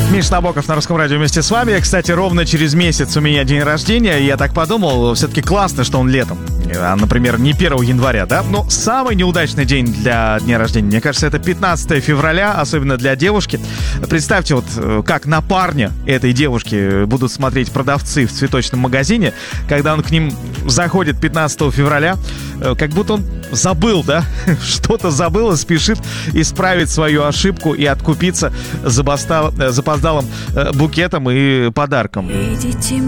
Миша Набоков на Русском радио вместе с вами. Кстати, ровно через месяц у меня день рождения. И я так подумал, все-таки классно, что он летом. А, например, не 1 января, да? Но самый неудачный день для дня рождения, мне кажется, это 15 февраля, особенно для девушки. Представьте, вот как на парня этой девушки будут смотреть продавцы в цветочном магазине, когда он к ним заходит 15 февраля, как будто он забыл, да? Что-то забыл и спешит исправить свою ошибку и откупиться запоздалым букетом и подарком. Видите